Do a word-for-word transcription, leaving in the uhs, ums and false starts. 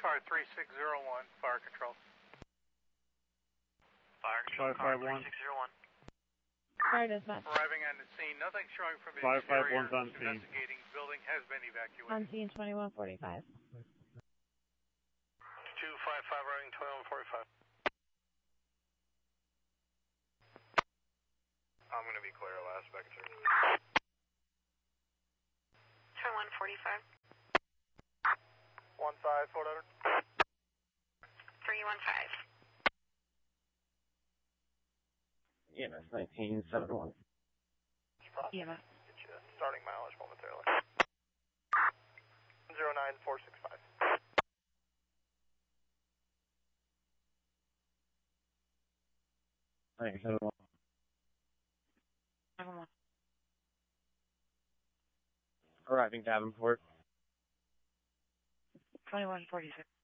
car three six zero one, fire control. Fire control, car three six zero one. Fire dispatch. Arriving on the scene, nothing showing from the five five exterior. one's on scene. Investigating building has been evacuated. On scene twenty-one forty-five. two five five, arriving twenty-one forty-five. I'm going to be clear, last back in twenty-one forty-five. one five, four hundred. three one five. E M S nineteen seventy-one. E M S. Get you starting mileage momentarily. zero nine four six five. Thanks, seventy-one. seventy-one. Arriving Davenport. twenty-one forty-six.